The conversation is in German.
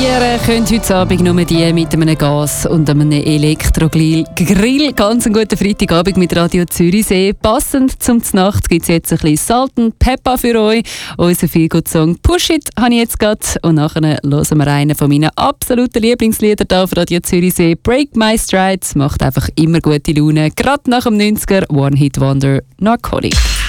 Probieren können heute Abend nur die mit einem Gas- und einem Elektrogrill. Ganz einen guten Freitagabend mit Radio Zürichsee. Passend zum Znacht gibt es jetzt ein bisschen Salt and Pepper für euch. Unser Feelgood-Song «Push It» habe ich jetzt gerade. Und nachher hören wir einen von meinen absoluten Lieblingslieder hier auf Radio Zürichsee. «Break My Strides» macht einfach immer gute Laune. Gerade nach dem 90er One-Hit-Wonder «Narcotic».